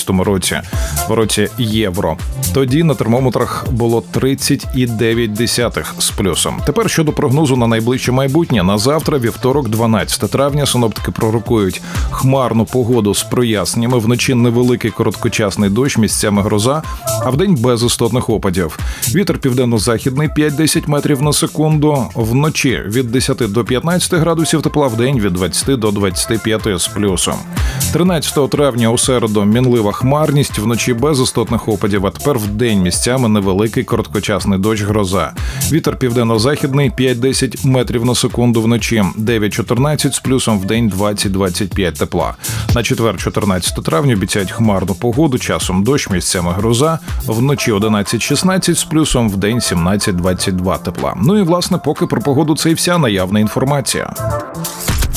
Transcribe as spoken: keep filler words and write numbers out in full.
дев'ятнадцятому році, в році євро. Тоді на термометрах було тридцять і дев'ять десятих з плюсом. Тепер щодо прогнозу на найближче майбутнє. На завтра, вівторок, дванадцяте травня, синоптики пророкують хмарну погоду з проясненнями, вночі невеликий короткочасний дощ, місцями гроза, а вдень без істотних опадів. Вітер південно-західний п'ять-десять метрів на секунду, вночі від десяти до п'ятнадцяти градусів тепла, вдень від двадцяти до двадцяти п'яти з плюсом. тринадцятого травня у середу мінлива хмарність, вночі без істотних опадів, а тепер вдень місцями невеликий короткочасний дощ, гроза. Вітер південно-західний п'ять-десять метрів на секунду, вночі дев'ять-чотирнадцять з плюсом, вдень двадцять-двадцять п'ять тепла. На четвер, чотирнадцятого травня, обіцяють хмарну погоду, часом дощ, місцями гроза, вночі одинадцять-шістнадцять з плюсом, вдень сімнадцять-двадцять два тепла. Ну і, власне, поки про погоду це і вся наявна інформація.